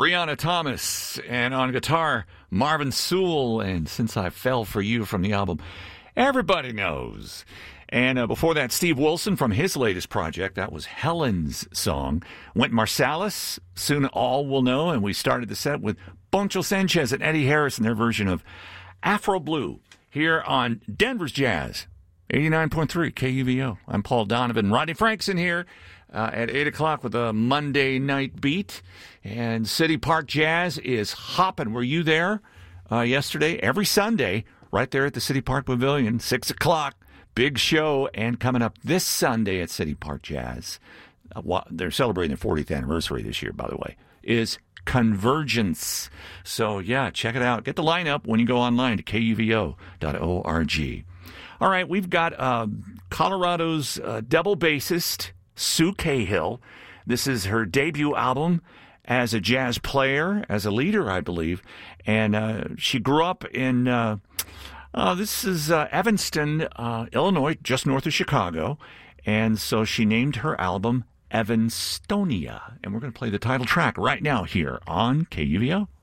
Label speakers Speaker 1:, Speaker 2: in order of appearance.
Speaker 1: Brianna Thomas, and on guitar, Marvin Sewell, and Since I Fell for You from the album Everybody Knows. And before that, Steve Wilson from his latest project. That was Helen's song. Went Marsalis, Soon All Will Know, and we started the set with Poncho Sanchez and Eddie Harris and their version of Afro Blue here on Denver's Jazz, 89.3 KUVO. I'm Paul Donovan. Rodney Frankson here at 8 o'clock with a Monday night beat. And City Park Jazz is hopping. Were you there yesterday? Every Sunday, right there at the City Park Pavilion, 6 o'clock. Big show, and coming up this Sunday at City Park Jazz, they're celebrating their 40th anniversary this year, by the way, is Convergence. So, yeah, check it out. Get the lineup when you go online to kuvo.org. All right, we've got Colorado's double bassist, Sue Cahill. This is her debut album as a jazz player, as a leader, I believe. And she grew up in... this is Evanston, Illinois, just north of Chicago. And so she named her album Evanstonia. And we're going to play the title track right now here on KUVO.